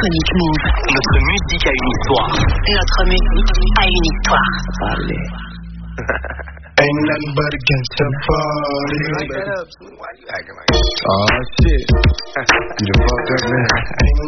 chronique Move. Notre musique a une histoire. Notre musique a une histoire. Allez. Ain't nothing but a gangsta party. Why you acting like that? Oh shit. You done fucked up now. Ain't